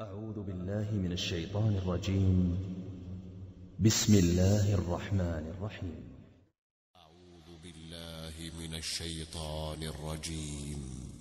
أعوذ بالله من الشيطان الرجيم. بسم الله الرحمن الرحيم. أعوذ بالله من الشيطان الرجيم.